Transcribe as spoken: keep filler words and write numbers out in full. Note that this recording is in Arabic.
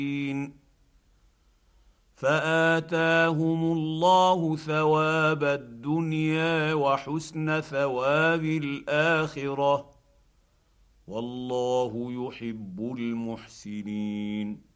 فاتاهم الله ثواب الدنيا وحسن ثواب الاخره والله يحب المحسنين.